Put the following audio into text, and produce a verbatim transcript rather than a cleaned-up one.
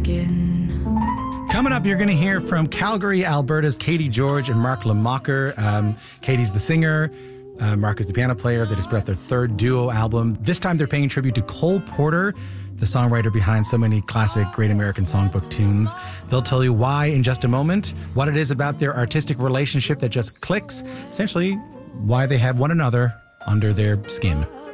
skin. Coming up, you're going to hear from Calgary, Alberta's Katie George and Mark Lemacher. Um, Katie's the singer. Uh, Mark is the piano player. They just put out their third duo album. This time they're paying tribute to Cole Porter, the songwriter behind so many classic Great American Songbook tunes. They'll tell you why in just a moment, what it is about their artistic relationship that just clicks, essentially why they have one another under their skin.